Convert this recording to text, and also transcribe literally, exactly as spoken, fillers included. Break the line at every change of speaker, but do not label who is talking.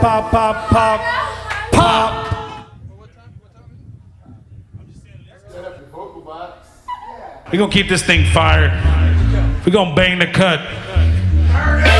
Pop, pop, pop, pop. We're gonna keep this thing fired. We're gonna bang the cut.